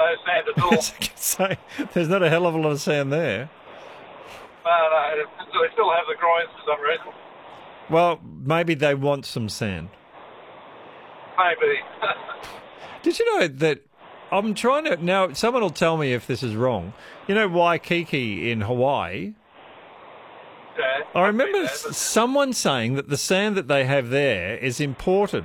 no sand at all. I was gonna say, there's not a hell of a lot of sand there. No, they still have the groins for some reason. Well, maybe they want some sand. Maybe. Did you know that I'm trying to... Now, someone will tell me if this is wrong. You know Waikiki in Hawaii? Yeah, I remember someone saying that the sand that they have there is imported.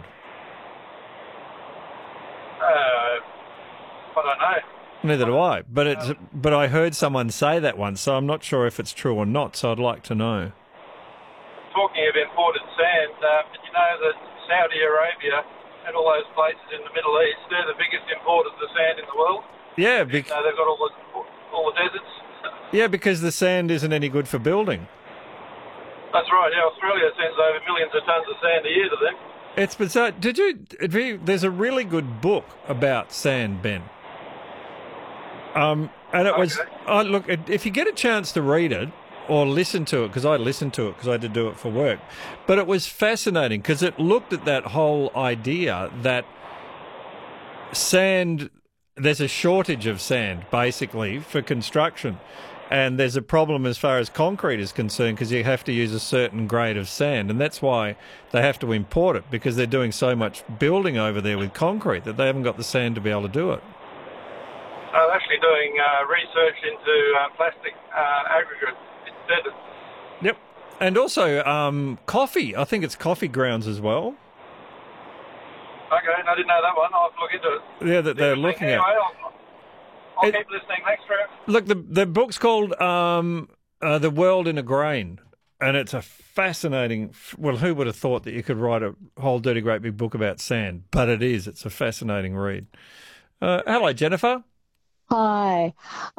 I don't know. Neither do I. But I heard someone say that once, so I'm not sure if it's true or not, so I'd like to know. Talking of imported sand, did you know that Saudi Arabia and all those places in the Middle East, they're the biggest importers of sand in the world? Yeah, they've got all the deserts. Yeah, because the sand isn't any good for building. That's right, yeah. Australia sends over millions of tons of sand a year to them. It's bizarre. There's a really good book about sand, Ben. And it was... look, if you get a chance to read it, or listen to it, because I listened to it because I had to do it for work. But it was fascinating because it looked at that whole idea that sand, there's a shortage of sand, basically, for construction. And there's a problem as far as concrete is concerned because you have to use a certain grade of sand. And that's why they have to import it, because they're doing so much building over there with concrete that they haven't got the sand to be able to do it. I'm actually doing research into plastic aggregate. Yep. And also coffee. I think it's coffee grounds as well. Okay, I didn't know that one. I'll have to look into it. Yeah, that they're looking at. I'll keep listening. Thanks, Trev. Look, the book's called The World in a Grain, and it's a fascinating... Well, who would have thought that you could write a whole dirty great big book about sand? But it is. It's a fascinating read. Hello, Jennifer. Hi.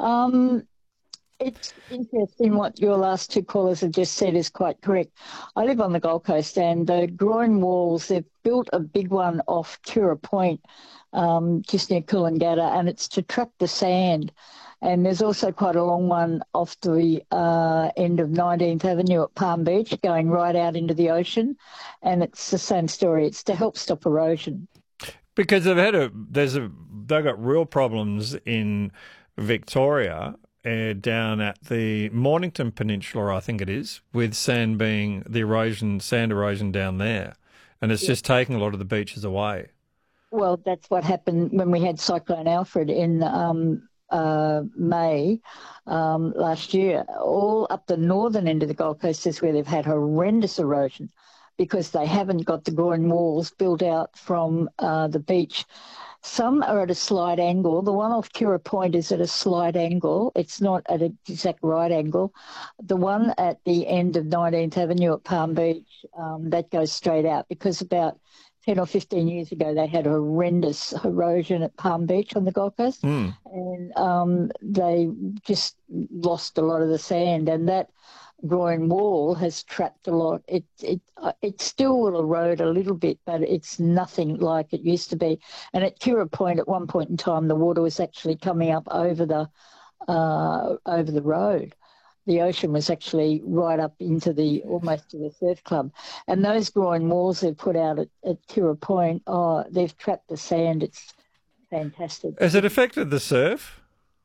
It's interesting what your last two callers have just said is quite correct. I live on the Gold Coast, and the groin walls, they've built a big one off Kura Point, just near Coolangatta, and it's to trap the sand. And there's also quite a long one off the end of 19th Avenue at Palm Beach, going right out into the ocean, and it's the same story. It's to help stop erosion. Because they've got real problems in Victoria, down at the Mornington Peninsula, I think it is, with sand erosion down there. And it's just taking a lot of the beaches away. Well, that's what happened when we had Cyclone Alfred in May last year. All up the northern end of the Gold Coast is where they've had horrendous erosion because they haven't got the groin walls built out from the beach. Some are at a slight angle. The one off Kura Point is at a slight angle. It's not at an exact right angle. The one at the end of 19th Avenue at Palm Beach, that goes straight out because about 10 or 15 years ago they had horrendous erosion at Palm Beach on the Gold Coast. And they just lost a lot of the sand, and that groin wall has trapped a lot. It still will erode a little bit, but it's nothing like it used to be. And at Kura Point, at one point in time, the water was actually coming up over the road. The ocean was actually right up into almost to the surf club. And those groin walls they've put out at Kura Point, they've trapped the sand. It's fantastic. Has it affected the surf?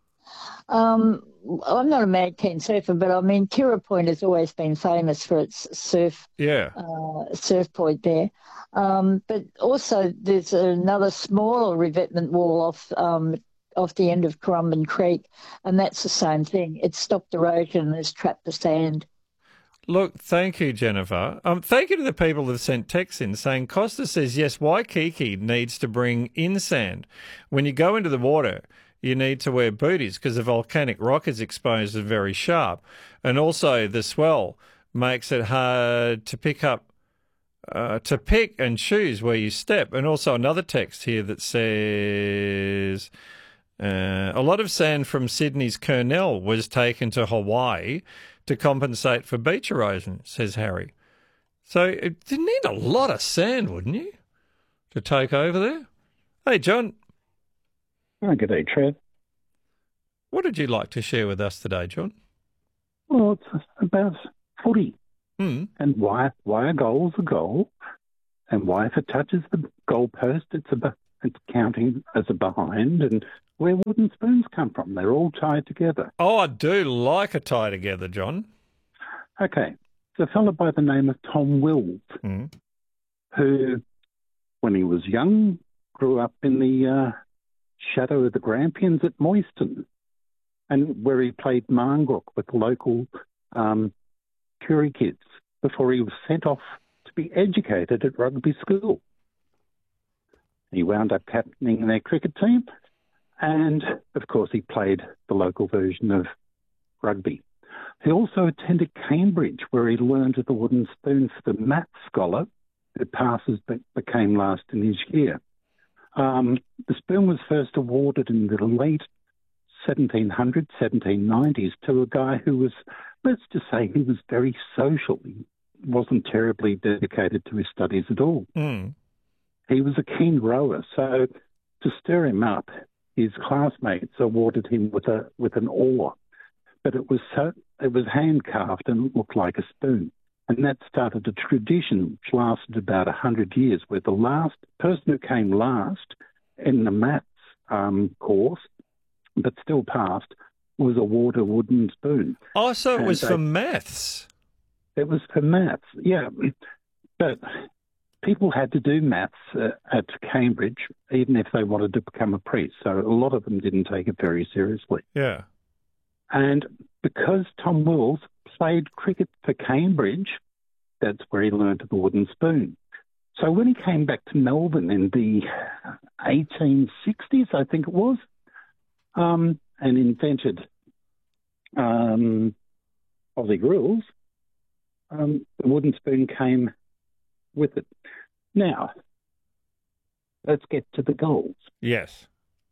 I'm not a mad keen surfer, but I mean, Kura Point has always been famous for its surf point there. But also there's another smaller revetment wall off the end of Currumbin Creek, and that's the same thing. It's stopped erosion and has trapped the sand. Look, thank you, Jennifer. Thank you to the people that have sent texts in saying, Costa says, yes, Waikiki needs to bring in sand. When you go into the water, you need to wear booties because the volcanic rock is exposed and very sharp. And also the swell makes it hard to pick and choose where you step. And also another text here that says, a lot of sand from Sydney's Kurnell was taken to Hawaii to compensate for beach erosion, says Harry. So you need a lot of sand, wouldn't you, to take over there? Hey, John. Oh, good day, Trev. What did you like to share with us today, John? Well, it's about footy and why a goal's a goal, and why if it touches the goalpost, it's counting as a behind, and where wooden spoons come from. They're all tied together. Oh, I do like a tie together, John. Okay, it's a fellow by the name of Tom Wills, who, when he was young, grew up in the shadow of the Grampians at Moyston, and where he played Marngrook with local Curie kids before he was sent off to be educated at rugby school. He wound up captaining their cricket team, and of course he played the local version of rugby. He also attended Cambridge, where he learned the wooden spoon for the maths scholar who passes but became last in his year. The spoon was first awarded in the late 1700s, 1790s to a guy who was, let's just say, he was very social. He wasn't terribly dedicated to his studies at all. He was a keen rower, so to stir him up, his classmates awarded him with an oar, but it was hand carved and it looked like a spoon, and that started a tradition which lasted about 100 years, where the last person who came last in the maths course, but still passed, was awarded a wooden spoon. Oh, so it was for maths. It was for maths, yeah, but people had to do maths at Cambridge, even if they wanted to become a priest. So a lot of them didn't take it very seriously. Yeah. And because Tom Wills played cricket for Cambridge, that's where he learned the wooden spoon. So when he came back to Melbourne in the 1860s, I think it was, and invented Aussie rules, the wooden spoon came with it. Now, let's get to the goals. Yes.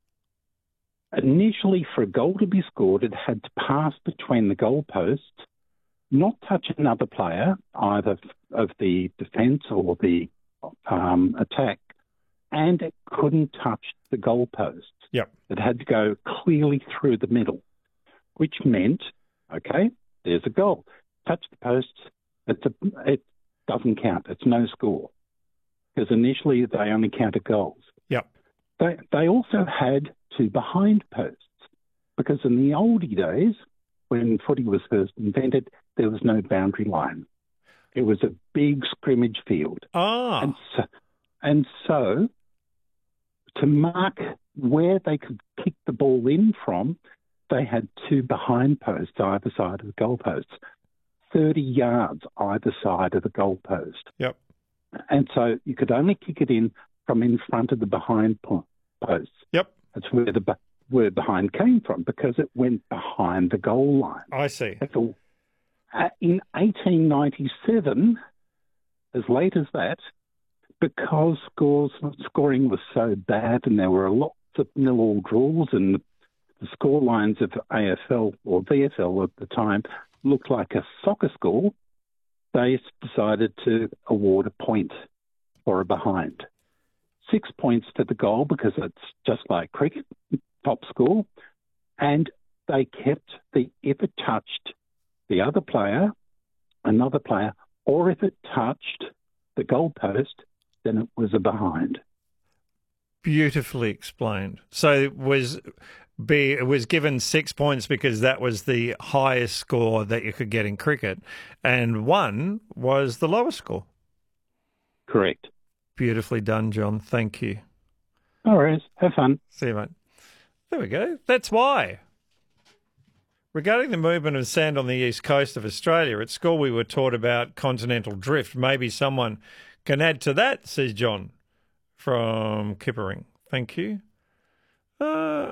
Initially, for a goal to be scored, it had to pass between the goalposts, not touch another player, either of the defence or the attack, and it couldn't touch the goalposts. Yep. It had to go clearly through the middle, which meant, okay, there's a goal. Touch the posts, it doesn't count. It's no score, because initially they only counted goals. Yep. They also had two behind posts, because in the oldie days, when footy was first invented, there was no boundary line. It was a big scrimmage field. Ah. And so to mark where they could kick the ball in from, they had two behind posts either side of the goalposts, 30 yards either side of the goalpost. Yep. And so you could only kick it in from in front of the behind posts. Yep. That's where the word behind came from, because it went behind the goal line. I see. That's all. In 1897, as late as that, because scoring was so bad and there were lots of nil-all draws and the score lines of AFL or VFL at the time looked like a soccer score, they decided to award a point for a behind. 6 points to the goal, because it's just like cricket, top score, and they kept if it touched the other player, another player, or if it touched the goalpost, then it was a behind. Beautifully explained. So it was given 6 points because that was the highest score that you could get in cricket, and 1 was the lowest score. Correct. Beautifully done, John. Thank you. No worries. Have fun. See you, mate. There we go. That's why. Regarding the movement of sand on the east coast of Australia, at school we were taught about continental drift. Maybe someone can add to that, says John from Kippering. Thank you. Hello,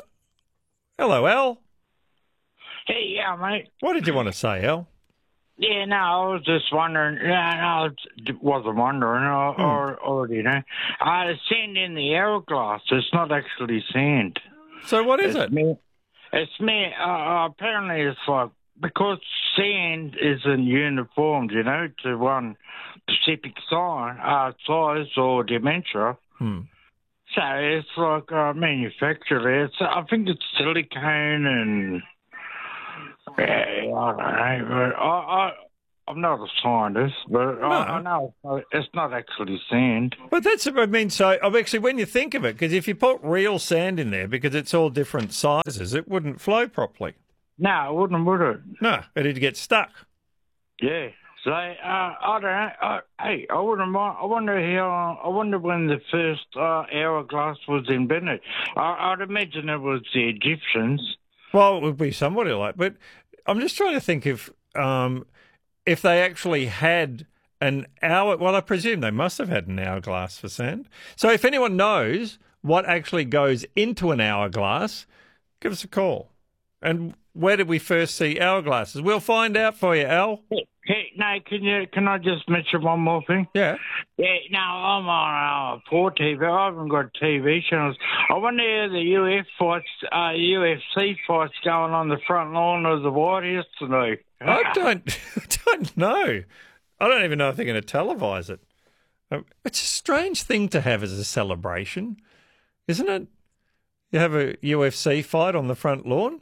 Al. Hey, yeah, mate. What did you want to say, Al? Yeah, no, I was just wondering. I wasn't wondering, or you know, sand in the hourglass. It's not actually sand. So what is it? It's apparently it's like, because sand isn't uniformed, you know, to one specific size or dimension. So it's like manufactured. I think it's silicone and I don't know. But I'm not a scientist, but I know it's not actually sand. But that's, I mean, so actually, when you think of it, because if you put real sand in there, because it's all different sizes, it wouldn't flow properly. No, it wouldn't, would it? No, it'd get stuck. Yeah. So I don't know. Hey, I wouldn't mind. I wonder when the first hourglass was invented. I'd imagine it was the Egyptians. Well, it would be somebody like. But I'm just trying to think if they actually had an hour. Well, I presume they must have had an hourglass for sand. So if anyone knows what actually goes into an hourglass, give us a call. And where did we first see hourglasses? We'll find out for you, Al. Hey, no, can I just mention one more thing? Yeah. Yeah, no, I'm on 4TV. I haven't got TV channels. I wonder how the UFC fights going on the front lawn of the White House today. I don't know. I don't even know if they're going to televise it. It's a strange thing to have as a celebration, isn't it? You have a UFC fight on the front lawn.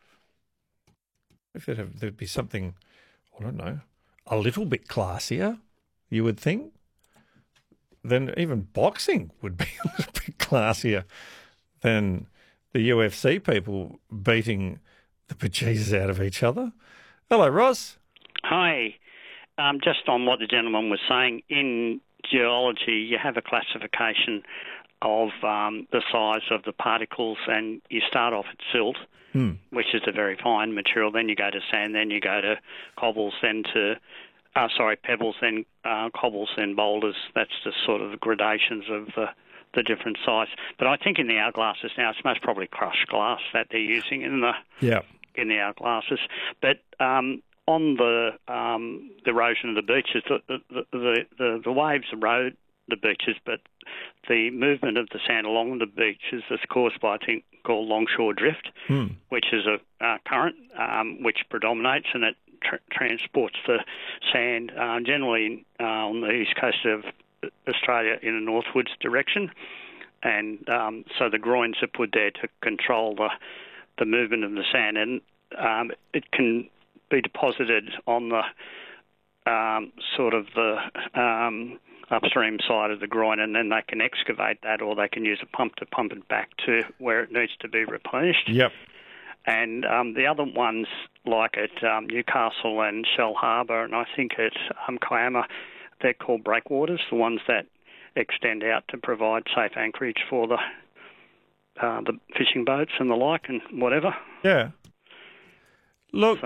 If there'd be something, I don't know, a little bit classier, you would think. Then even boxing would be a little bit classier than the UFC people beating the bejesus out of each other. Hello, Ross. Hi. Just on what the gentleman was saying, in geology you have a classification of the size of the particles, and you start off at silt, which is a very fine material. Then you go to sand, then you go to cobbles, then to pebbles, then cobbles, then boulders. That's the sort of gradations of the different size. But I think in the hourglasses now, it's most probably crushed glass that they're using in the hourglasses. But on the erosion of the beaches, the waves erode the beaches, but the movement of the sand along the beaches is caused by a thing called longshore drift, which is a current which predominates, and it transports the sand generally on the east coast of Australia in a northwards direction. And so the groins are put there to control the movement of the sand, and it can be deposited on the sort of the upstream side of the groin, and then they can excavate that, or they can use a pump to pump it back to where it needs to be replenished. Yep. And the other ones, like at Newcastle and Shell Harbour, and I think at Kiama, they're called breakwaters, the ones that extend out to provide safe anchorage for the fishing boats and the like and whatever. Yeah. Look,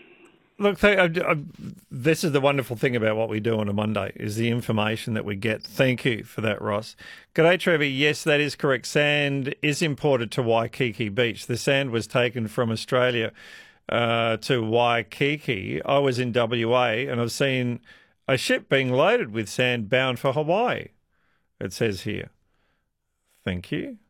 this is the wonderful thing about what we do on a Monday, is the information that we get. Thank you for that, Ross. G'day, Trevor. Yes, that is correct. Sand is imported to Waikiki Beach. The sand was taken from Australia to Waikiki. I was in WA and I've seen a ship being loaded with sand bound for Hawaii, it says here. Thank you.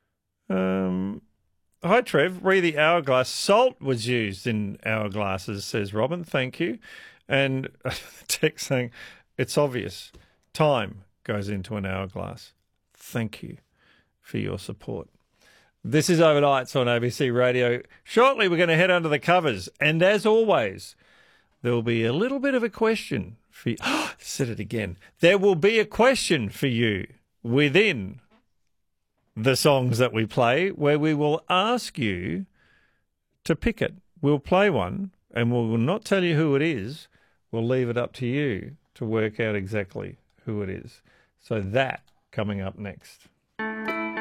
Hi, Trev. Re the hourglass. Salt was used in hourglasses, says Robin. Thank you. And text saying, it's obvious. Time goes into an hourglass. Thank you for your support. This is Overnights on ABC Radio. Shortly, we're going to head under the covers. And as always, there will be a little bit of a question for you. Said it again. There will be a question for you within the songs that we play, where we will ask you to pick it. We'll play one and we will not tell you who it is. We'll leave it up to you to work out exactly who it is. So that coming up next.